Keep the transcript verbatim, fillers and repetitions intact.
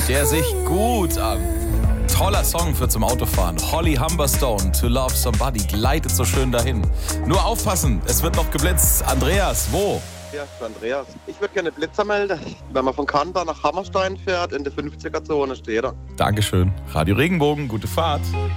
der sich gut an. Toller Song für zum Autofahren. Holly Humberstone, To Love Somebody, gleitet so schön dahin. Nur aufpassen, es wird noch geblitzt. Andreas, wo? Ja, ich bin Andreas. Ich würde gerne Blitzer melden. Wenn man von Kanada nach Hammerstein fährt, in der fünfziger-Zone steht er. Dankeschön. Radio Regenbogen, gute Fahrt.